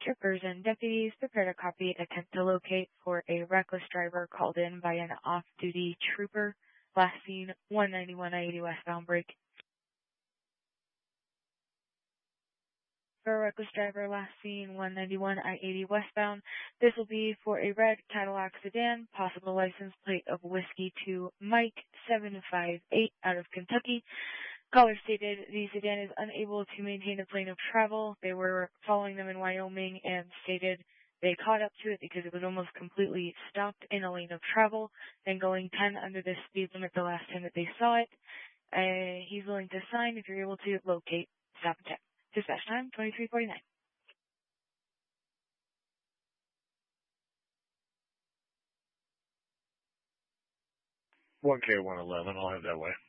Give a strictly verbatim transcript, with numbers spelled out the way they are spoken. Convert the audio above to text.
troopers and deputies prepared a copy attempt to locate for a reckless driver called in by an off-duty trooper. Last seen one ninety-one I eighty westbound break. For a reckless driver, last seen one ninety-one I eighty westbound. This will be for a red Cadillac sedan, possible license plate of Whiskey two Mike seven five eight out of Kentucky. Caller stated the sedan is unable to maintain a plane of travel. They were following them in Wyoming and stated they caught up to it because it was almost completely stopped in a lane of travel and going ten under the speed limit the last time that they saw it. Uh, he's willing to sign if you're able to locate stop and check. Dispatch time, twenty-three forty-nine. one K one eleven, I'll have that way.